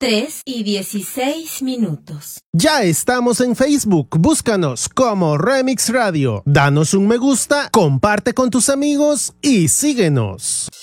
3:16. Ya estamos en Facebook, búscanos como Remix Radio. Danos un me gusta, comparte con tus amigos y síguenos.